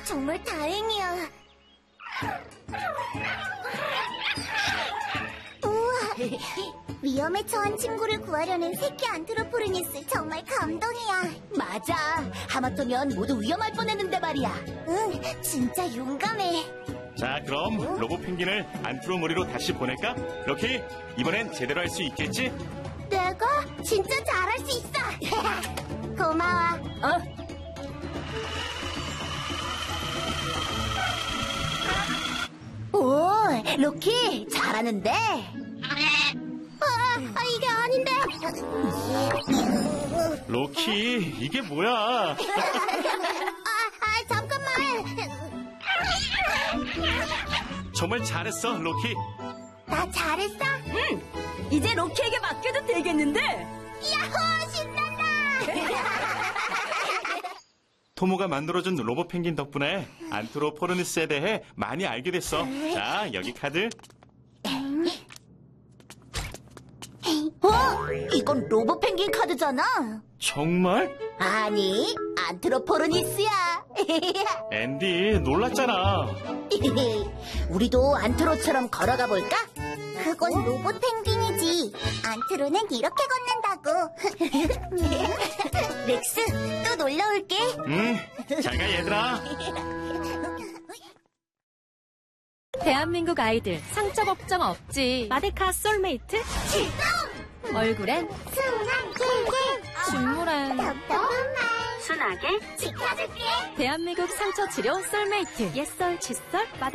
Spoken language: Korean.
정말 다행이야. 우와, 위험에 처한 친구를 구하려는 새끼 안트로포르니스 정말 감동이야. 맞아. 하마터면 모두 위험할 뻔했는데 말이야. 응, 진짜 용감해. 자, 그럼 로봇 펭귄을 안트로모리로 다시 보낼까? 로키, 이번엔 제대로 할 수 있겠지? 내가 진짜 잘할 수 있어. 고마워. 오, 로키 잘하는데. 이게 아닌데. 로키, 이게 뭐야? 잠깐만. 정말 잘했어, 로키. 나 잘했어? 이제 로키에게 맡겨도 되겠는데? 야호, 신난다. 토모가 만들어준 로봇 펭귄 덕분에 안트로포르니스에 대해 많이 알게 됐어. 자, 여기 카드. 이건 로봇 펭귄 카드잖아. 정말? 아니, 안트로포르니스야. 앤디, 놀랐잖아. 우리도 안트로처럼 걸어가 볼까? 그건 로봇 펭귄이지. 안트로는 이렇게 걷는다고. 렉스, 또 놀러 올게. 잘 가, 얘들아. 대한민국 아이들 상처 걱정 없지. 마데카 솔메이트? 얼굴엔 순한 꿀꿀. 식물엔 답답한 말. 순하게 지켜줄게. 대한민국 상처 치료 솔메이트. 옛설, 칫솔, 마데카